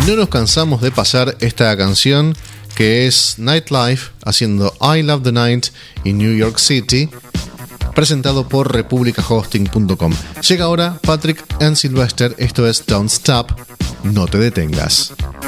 no nos cansamos de pasar esta canción que es Nightlife haciendo I Love the Night in New York City, presentado por republicahosting.com. Llega ahora Patrick and Sylvester, esto es Don't Stop, no te detengas.